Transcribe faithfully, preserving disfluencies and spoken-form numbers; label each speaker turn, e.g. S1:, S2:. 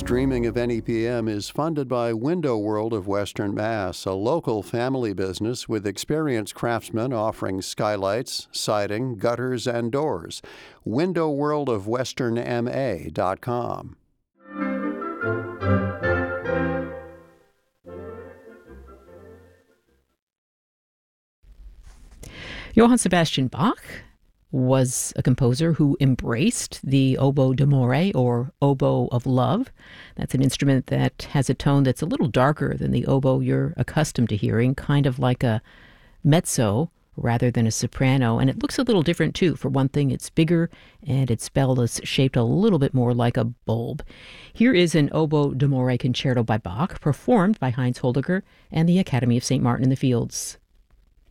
S1: Streaming of N E P M is funded by Window World of Western Mass, a local family business with experienced craftsmen offering skylights, siding, gutters, and doors. window world of western m a dot com.
S2: Johann Sebastian Bach was a composer who embraced the oboe d'amore, or oboe of love. That's an instrument that has a tone that's a little darker than the oboe you're accustomed to hearing, kind of like a mezzo rather than a soprano. And it looks a little different, too. For one thing, it's bigger, and its bell is shaped a little bit more like a bulb. Here is an oboe d'amore concerto by Bach, performed by Heinz Holdiger and the Academy of Saint Martin in the Fields.